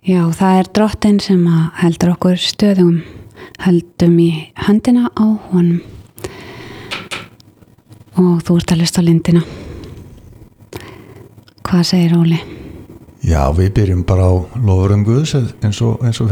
Já, það drottinn sem að heldur okkur stöðugum, höldum í höndina á honum og þú ert að hlusta á Lindina. Hvað segir Óli? Já, við byrjum bara á lofurum Guðs eins og